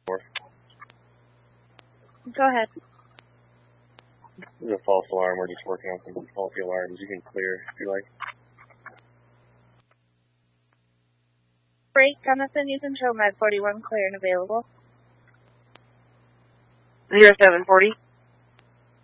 Go ahead. This is a false alarm. We're just working on some faulty alarms. You can clear if you like. Break, Jonathan, you control Med 41, clear and available. 0740.